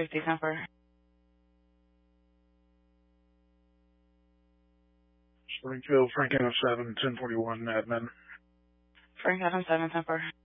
50 Temper. Springfield, Frank Adam 7, 1041 admin. Frank Adam 7 Temper.